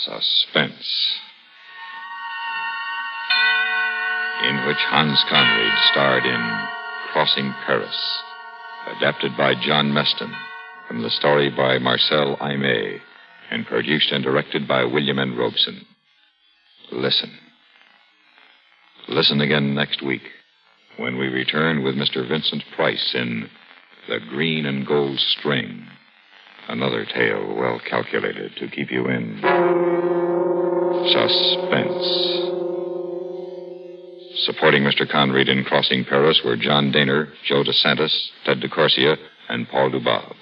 Suspense. In which Hans Conried starred in Crossing Paris, adapted by John Meston, from the story by Marcel Aimé, and produced and directed by William N. Robeson. Listen. Listen again next week, when we return with Mr. Vincent Price in The Green and Gold String, another tale well calculated to keep you in suspense. Supporting Mr. Conried in Crossing Paris were John Daner, Joe DeSantis, Ted DeCorsia, and Paul Dubov.